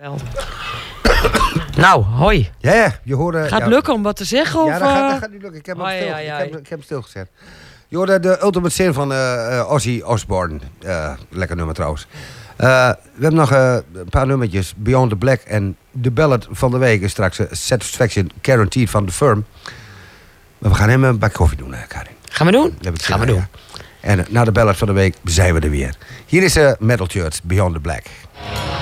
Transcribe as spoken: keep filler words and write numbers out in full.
Wel. Nou, hoi. Ja, ja, je hoorde... Gaat het ja, lukken om wat te zeggen? Ja, of, dat, uh... gaat, dat gaat niet lukken. Ik heb hem, Hoi, stil, hoi, ik hoi. heb, ik heb hem stilgezet. Je hoorde de Ultimate Sin van uh, uh, Ozzy Osbourne. Uh, lekker nummer trouwens. Uh, we hebben nog uh, een paar nummertjes. Beyond the Black en de ballad van de week is straks uh, Satisfaction Guaranteed van The Firm. Maar we gaan hem een bak koffie doen, uh, Karin. Gaan we doen? Dat Gaan we doen. Ja. En uh, na de ballad van de week zijn we er weer. Hier is uh, Metal Church, Beyond the Black.